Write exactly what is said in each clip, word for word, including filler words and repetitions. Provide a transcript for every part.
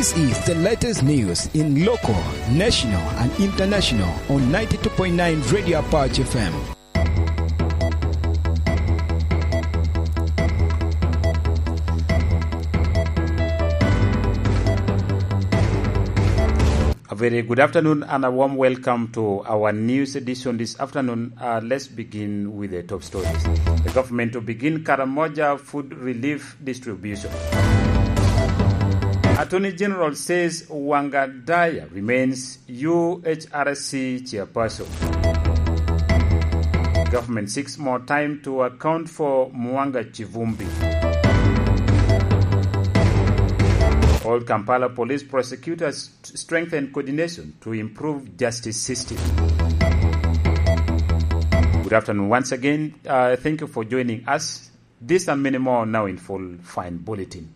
This is the latest news in local, national, and international on ninety-two point nine Radio Apache F M. A very good afternoon and a warm welcome to our news edition this afternoon. Uh, let's begin with the top stories. The government to begin Karamoja food relief distribution. Attorney General says Wangadaya remains U H R C chairperson. Government seeks more time to account for Mwanga Chivumbi. All Kampala police prosecutors strengthen coordination to improve justice system. Good afternoon once again. Uh, thank you for joining us. This and many more now in full fine bulletin.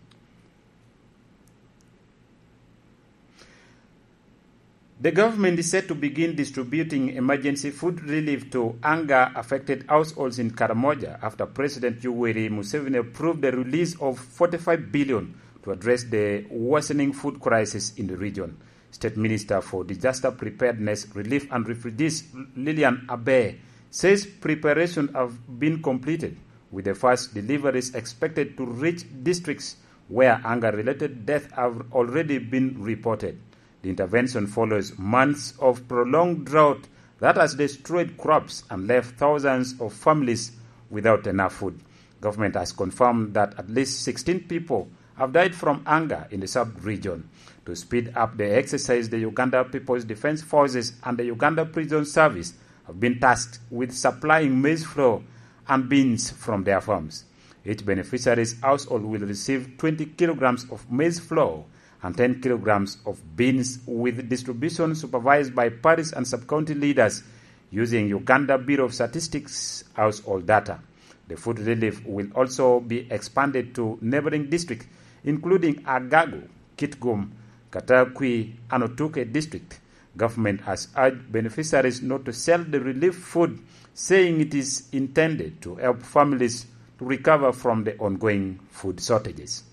The government is set to begin distributing emergency food relief to hunger-affected households in Karamoja after President Yoweri Museveni approved the release of forty-five billion dollars to address the worsening food crisis in the region. State Minister for Disaster Preparedness, Relief and Refugees Lillian Abe says preparations have been completed, with the first deliveries expected to reach districts where hunger-related deaths have already been reported. The intervention follows months of prolonged drought that has destroyed crops and left thousands of families without enough food. Government has confirmed that at least sixteen people have died from hunger in the sub-region. To speed up the exercise, the Uganda People's Defense Forces and the Uganda Prison Service have been tasked with supplying maize flour and beans from their farms. Each beneficiary's household will receive twenty kilograms of maize flour and ten kilograms of beans, with distribution supervised by parish and sub-county leaders using Uganda Bureau of Statistics household data. The food relief will also be expanded to neighboring districts, including Agago, Kitgum, Katakwi, and Otuke district. Government has urged beneficiaries not to sell the relief food, saying it is intended to help families to recover from the ongoing food shortages.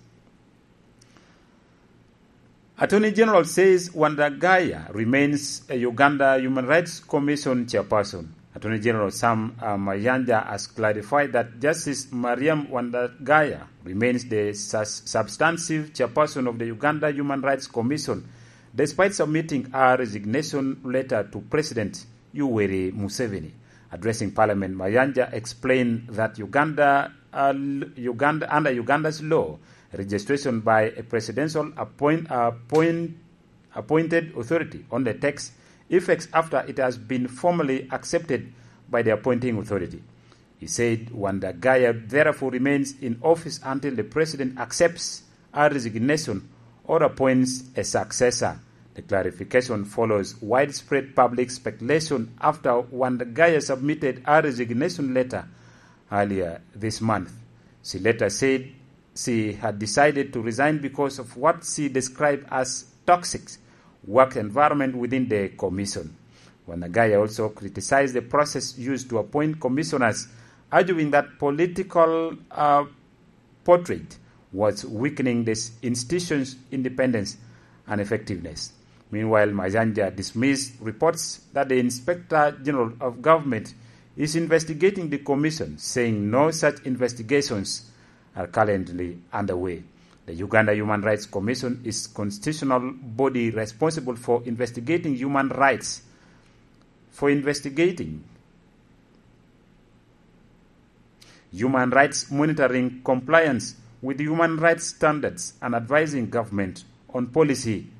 Attorney General says Wangadaya remains a Uganda Human Rights Commission chairperson. Attorney General Sam uh, Mayanja has clarified that Justice Mariam Wangadaya remains the sus- substantive chairperson of the Uganda Human Rights Commission, despite submitting a resignation letter to President Yoweri Museveni. Addressing Parliament, Mayanja explained that Uganda, uh, Uganda under Uganda's law, registration by a presidential appoint, appoint, appointed authority on the text effects after it has been formally accepted by the appointing authority. He said Wangadaya therefore remains in office until the president accepts a resignation or appoints a successor. The clarification follows widespread public speculation after Wangadaya submitted a resignation letter earlier this month. She later said she had decided to resign because of what she described as toxic work environment within the commission. Wangadaya also criticized the process used to appoint commissioners, arguing that political uh, portrait was weakening the institution's independence and effectiveness. Meanwhile, Mayanja dismissed reports that the Inspector General of Government is investigating the commission, saying no such investigations are currently underway. The Uganda Human Rights Commission is a constitutional body responsible for investigating human rights, for investigating human rights, monitoring compliance with human rights standards, and advising government on policy